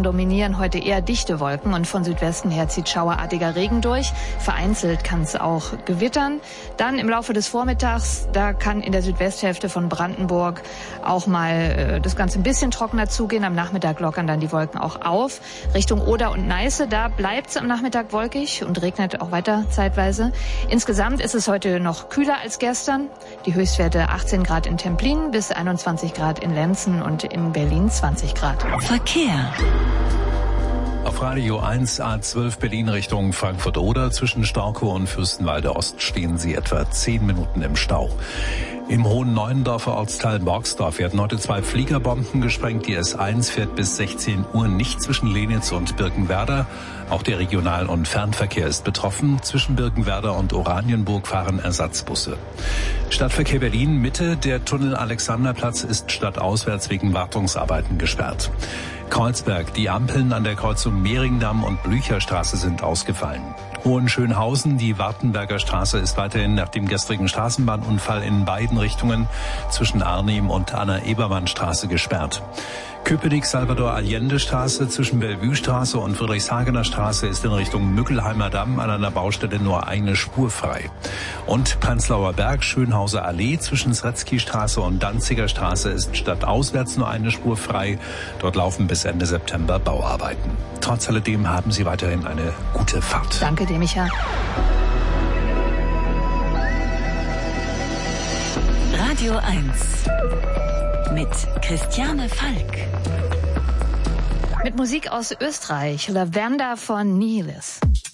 dominieren heute eher dichte Wolken und von Südwesten her zieht schauerartiger Regen durch. Vereinzelt kann es auch gewittern. Dann im Laufe des Vormittags, da kann in der Südwesthälfte von Brandenburg auch mal das Ganze ein bisschen trockener zugehen. Am Nachmittag lockern dann die Wolken auch auf. Richtung Oder und Neiße, da bleibt es am Nachmittag wolkig und regnet auch weiter zeitweise. Insgesamt ist es heute noch kühler als gestern. Die Höchstwerte 18 Grad in Templin bis 21 Grad in Lenzen und in Berlin 20 Grad. Verkehr. Auf Radio 1 A12 Berlin Richtung Frankfurt-Oder zwischen Storkow und Fürstenwalde Ost stehen Sie etwa 10 Minuten im Stau. Im Hohen Neuendorfer Ortsteil Borgsdorf werden heute 2 Fliegerbomben gesprengt. Die S1 fährt bis 16 Uhr nicht zwischen Lenitz und Birkenwerder. Auch der Regional- und Fernverkehr ist betroffen. Zwischen Birkenwerder und Oranienburg fahren Ersatzbusse. Stadtverkehr Berlin Mitte. Der Tunnel Alexanderplatz ist stadtauswärts wegen Wartungsarbeiten gesperrt. Kreuzberg. Die Ampeln an der Kreuzung Mehringdamm und Blücherstraße sind ausgefallen. Hohenschönhausen, die Wartenberger Straße ist weiterhin nach dem gestrigen Straßenbahnunfall in beiden Richtungen zwischen Arnim und Anna-Ebermann-Straße gesperrt. Köpenick-Salvador-Allende-Straße zwischen Bellevue-Straße und Friedrichshagener Straße ist in Richtung Mückelheimer Damm an einer Baustelle nur eine Spur frei. Und Prenzlauer Berg, Schönhauser Allee zwischen Sretzky-Straße und Danziger Straße ist stadtauswärts nur eine Spur frei. Dort laufen bis Ende September Bauarbeiten. Trotz alledem haben Sie weiterhin eine gute Fahrt. Danke dir, Micha. Radio 1 mit Christiane Falk. Mit Musik aus Österreich, Lavender von Nihilis.